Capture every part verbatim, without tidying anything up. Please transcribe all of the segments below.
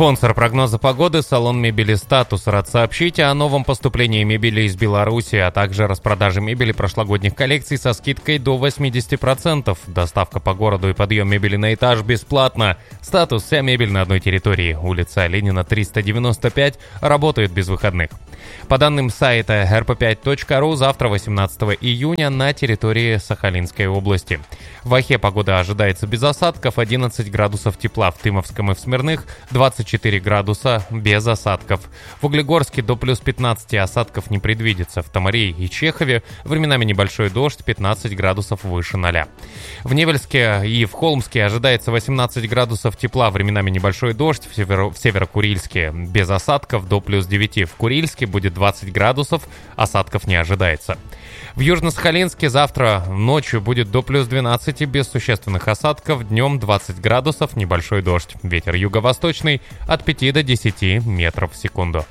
Спонсор прогноза погоды — салон мебели «Статус». Рад сообщить о новом поступлении мебели из Беларуси, а также распродаже мебели прошлогодних коллекций со скидкой до восемьдесят процентов. Доставка по городу и подъем мебели на этаж бесплатно. «Статус» — вся мебель на одной территории. Улица Ленина, триста девяносто пять, работает без выходных. По данным сайта эр пэ пять точка ру, завтра, восемнадцатого июня, на территории Сахалинской области. В Ахе погода ожидается без осадков, одиннадцать градусов тепла в Тымовском и в Смирных, двадцать четыре градуса без осадков. В Углегорске до плюс пятнадцати осадков не предвидится. В Тамаре и Чехове временами небольшой дождь, пятнадцать градусов выше ноля. В Невельске и в Холмске ожидается восемнадцать градусов тепла, временами небольшой дождь. В, северо- в Северо-Курильске без осадков до плюс девяти. В Курильске будет двадцать градусов, осадков не ожидается. В Южно-Сахалинске завтра ночью будет до плюс двенадцати без существенных осадков, днем двадцать градусов, небольшой дождь. Ветер юго-восточный от пяти до десяти метров в секунду.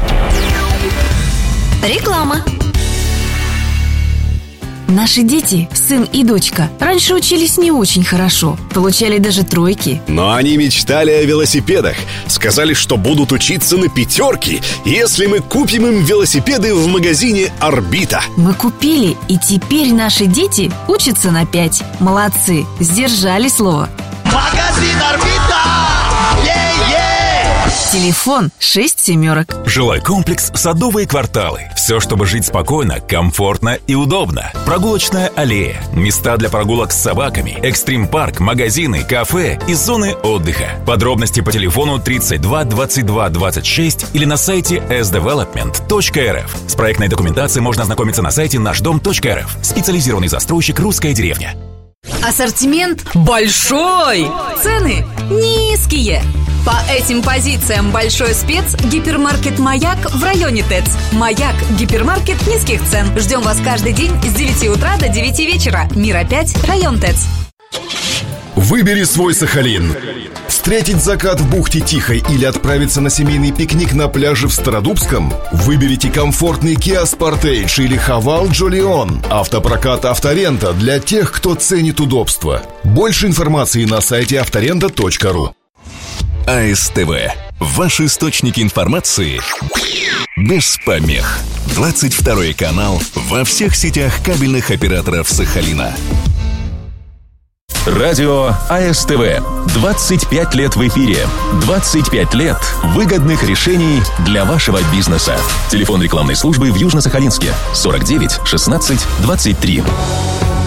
Реклама. Наши дети, сын и дочка, раньше учились не очень хорошо, получали даже тройки. Но они мечтали о велосипедах. Сказали, что будут учиться на пятерки, если мы купим им велосипеды в магазине «Орбита». Мы купили, и теперь наши дети учатся на пять. Молодцы, сдержали слово. Магазин «Орбита». Е-е! Телефон шесть семерок. Жилой комплекс «Садовые кварталы». Все, чтобы жить спокойно, комфортно и удобно. Прогулочная аллея, места для прогулок с собаками, экстрим-парк, магазины, кафе и зоны отдыха. Подробности по телефону тридцать два двадцать два двадцать шесть или на сайте эс девелопмент точка эр эф. С проектной документацией можно ознакомиться на сайте наш дом точка эр эф. Специализированный застройщик «Русская деревня». Ассортимент большой, цены низкие. По этим позициям большой спец – гипермаркет «Маяк» в районе ТЭЦ. «Маяк» – гипермаркет низких цен. Ждем вас каждый день с девяти утра до девяти вечера. Мира пять, район ТЭЦ. Выбери свой Сахалин. Встретить закат в бухте Тихой или отправиться на семейный пикник на пляже в Стародубском? Выберите комфортный Kia Sportage или Haval Jolion. Автопрокат «Авторента» для тех, кто ценит удобство. Больше информации на сайте авторента точка ру. а эс тэ вэ. Ваш источник информации без помех. двадцать второй канал во всех сетях кабельных операторов Сахалина. Радио а эс тэ вэ. двадцать пять лет в эфире. двадцать пять лет выгодных решений для вашего бизнеса. Телефон рекламной службы в Южно-Сахалинске сорок девять шестнадцать двадцать три.